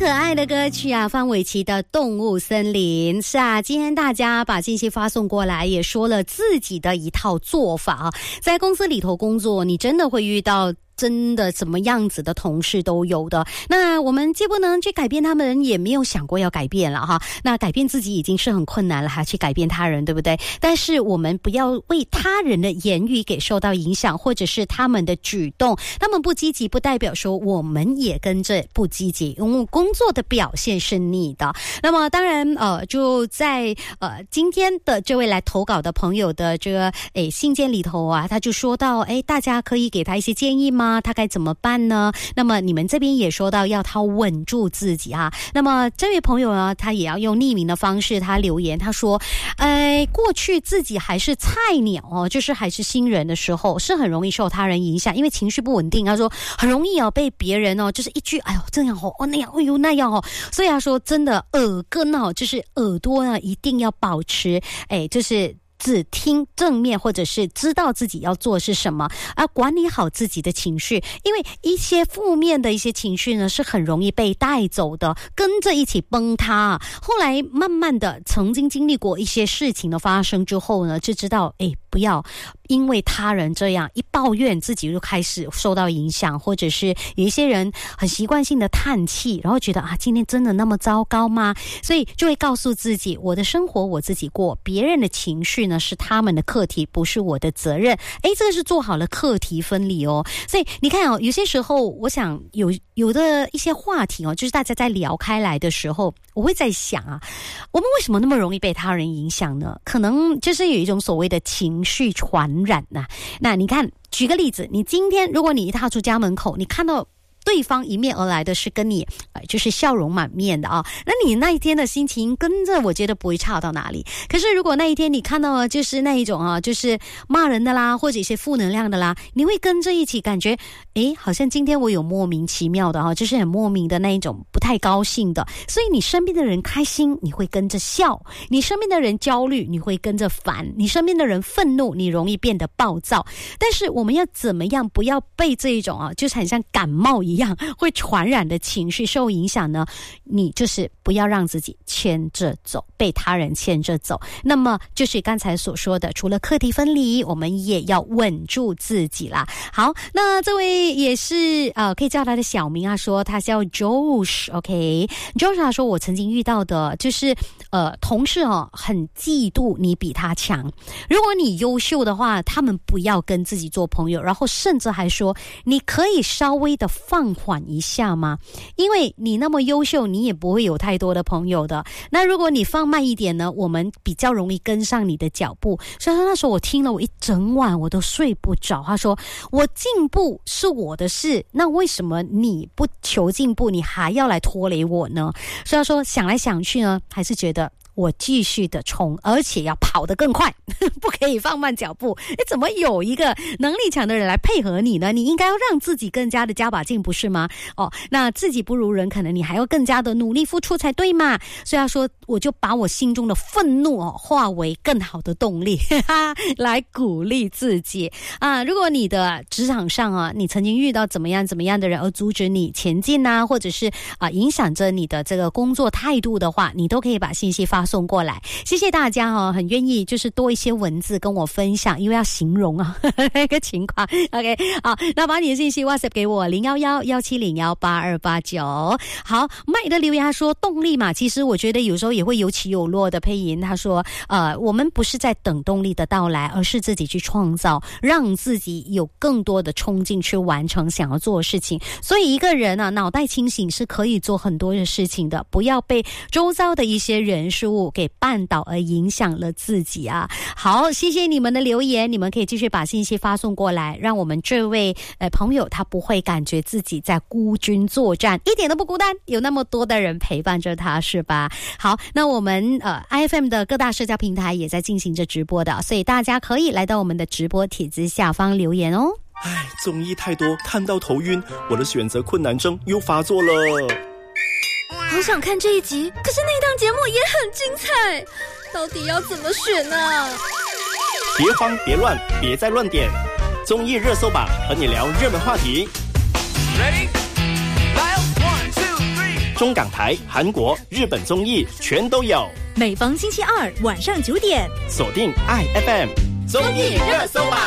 可爱的歌曲啊，范玮琪的《动物森林》。是啊，今天大家把信息发送过来，也说了自己的一套做法啊。在公司里头工作，你真的会遇到真的什么样子的同事都有的，那我们既不能去改变他们，也没有想过要改变了哈。那改变自己已经是很困难了，还去改变他人，对不对？但是我们不要为他人的言语给受到影响，或者是他们的举动，他们不积极不代表说我们也跟着不积极，因为工作的表现是你的。那么当然就在今天的这位来投稿的朋友的这个信件里头啊，他就说到大家可以给他一些建议吗？他该怎么办呢？那么你们这边也说到要他稳住自己啊。那么这位朋友呢，他也要用匿名的方式，他留言，他说过去自己还是菜鸟就是还是新人的时候，是很容易受他人影响，因为情绪不稳定。他说很容易被别人就是一句哎呦这样那样哎呦那样所以他说真的耳根就是耳朵呢一定要保持就是只听正面，或者是知道自己要做是什么，管理好自己的情绪，因为一些负面的一些情绪呢是很容易被带走的，跟着一起崩塌。后来慢慢的曾经经历过一些事情的发生之后呢，就知道不要因为他人这样一抱怨，自己就开始受到影响，或者是有一些人很习惯性的叹气，然后觉得今天真的那么糟糕吗？所以就会告诉自己，我的生活我自己过，别人的情绪呢是他们的课题，不是我的责任。这个是做好了课题分离哦。所以你看有些时候我想有的一些话题就是大家在聊开来的时候，我会在想我们为什么那么容易被他人影响呢？可能就是有一种所谓的情绪传染那你看，举个例子，你今天如果你一踏出家门口，你看到对方迎面而来的是跟你就是笑容满面的那你那一天的心情跟着我觉得不会差到哪里。可是如果那一天你看到就是那一种就是骂人的啦，或者一些负能量的啦，你会跟着一起感觉好像今天我有莫名其妙的就是很莫名的那一种不太高兴的。所以你身边的人开心，你会跟着笑；你身边的人焦虑，你会跟着烦；你身边的人愤怒，你容易变得暴躁。但是我们要怎么样不要被这一种就是很像感冒一样会传染的情绪受影响呢？你就是不要让自己牵着走，被他人牵着走。那么就是刚才所说的，除了课题分离，我们也要稳住自己啦。好，那这位也是可以叫他的小名说他叫 Josh。 Josh 他说我曾经遇到的就是同事很嫉妒你比他强，如果你优秀的话，他们不要跟自己做朋友，然后甚至还说你可以稍微的放缓一下吗？因为你那么优秀，你也不会有太多的朋友的。那如果你放慢一点呢，我们比较容易跟上你的脚步。所以那时候我听了，我一整晚我都睡不着。他说我进步是我的事，那为什么你不求进步，你还要来拖累我呢？所以他说想来想去呢，还是觉得我继续的冲，而且要跑得更快不可以放慢脚步。怎么有一个能力强的人来配合你呢？你应该要让自己更加的加把劲，不是吗？那自己不如人，可能你还要更加的努力付出才对嘛。所以他说我就把我心中的愤怒化为更好的动力来鼓励自己如果你的职场上你曾经遇到怎么样的人而阻止你前进或者是影响着你的这个工作态度的话，你都可以把信息发送过来。谢谢大家很愿意就是多一些文字跟我分享，因为要形容那个情况。 OK 好，那把你的信息 WhatsApp 给我011-1701-8289。好，麦的留言他说动力嘛，其实我觉得有时候也会有起有落的。配音他说我们不是在等动力的到来，而是自己去创造，让自己有更多的冲劲去完成想要做的事情。所以一个人脑袋清醒是可以做很多的事情的，不要被周遭的一些人事物给绊倒而影响了自己好，谢谢你们的留言，你们可以继续把信息发送过来，让我们这位朋友他不会感觉自己在孤军作战，一点都不孤单，有那么多的人陪伴着他，是吧？好，那我们IFM 的各大社交平台也在进行着直播的，所以大家可以来到我们的直播帖子下方留言哦。 综艺太多，看到头晕，我的选择困难症又发作了。 好想看这一集，可是那档节目也很精彩，到底要怎么选呢？ 别慌别乱，别再乱点，综艺热搜榜和你聊热门话题。Ready? Dial 1, 2, 3 中港台、韩国、日本综艺全都有。 每逢星期二晚上9点， 锁定爱 FM 综艺热搜榜。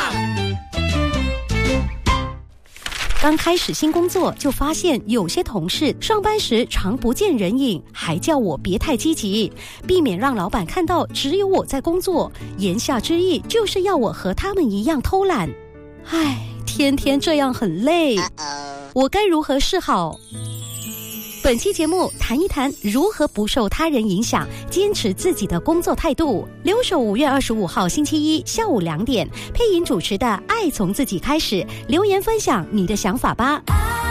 刚开始新工作就发现有些同事上班时常不见人影，还叫我别太积极，避免让老板看到只有我在工作，言下之意就是要我和他们一样偷懒。唉，天天这样很累，我该如何是好？本期节目谈一谈如何不受他人影响，坚持自己的工作态度。留守5月25号星期一下午2点，配音主持的《爱从自己开始》，留言分享你的想法吧。